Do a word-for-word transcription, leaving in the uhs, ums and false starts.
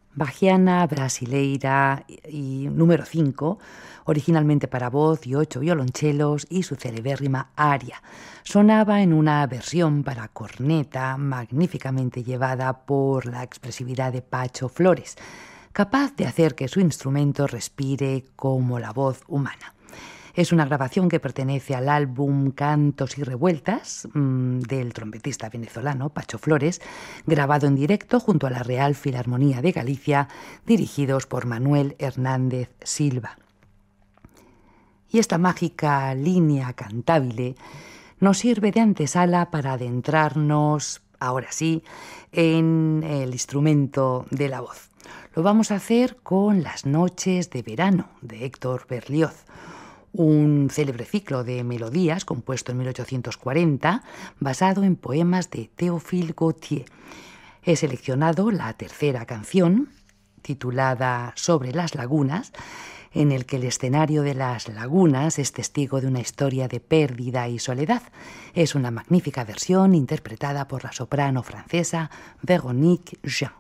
Bachiana Brasileira y número cinco, originalmente para voz y ocho violonchelos, y su celebérrima aria. Sonaba en una versión para corneta magníficamente llevada por la expresividad de Pacho Flores, capaz de hacer que su instrumento respire como la voz humana. Es una grabación que pertenece al álbum Cantos y Revueltas mmm, del trompetista venezolano Pacho Flores, grabado en directo junto a la Real Filarmonía de Galicia, dirigidos por Manuel Hernández Silva. Y esta mágica línea cantabile nos sirve de antesala para adentrarnos, ahora sí, en el instrumento de la voz. Lo vamos a hacer con Las noches de verano, de Héctor Berlioz, un célebre ciclo de melodías compuesto en mil ochocientos cuarenta, basado en poemas de Théophile Gautier. He seleccionado la tercera canción, titulada Sobre las lagunas, en el que el escenario de las lagunas es testigo de una historia de pérdida y soledad. Es una magnífica versión interpretada por la soprano francesa Véronique Jean.